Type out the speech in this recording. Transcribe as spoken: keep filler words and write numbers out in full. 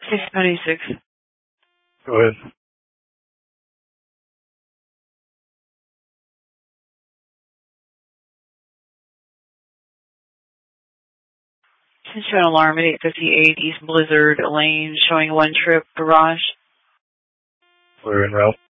six ninety-six. Go ahead. Since you an alarm at eight fifty-eight East Blizzard Lane showing one trip garage. We're en route.